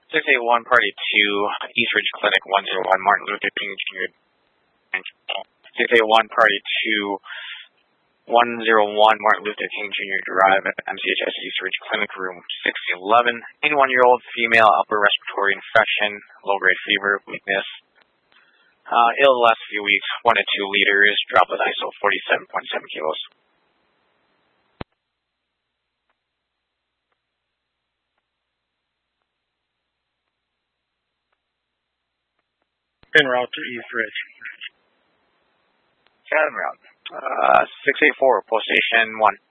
681 Party 2, Eastridge Clinic 101, Martin Luther King Jr. 681 Party 2, 101 Martin Luther King Jr. Drive at MCHS Eastridge Clinic Room 611. 81-year-old female, upper respiratory infection, low-grade fever, weakness. Ill the last few weeks, 1 to 2 liters, droplet ISO 47.7 kilos. En route to Eastridge. En route. 684, post station 1.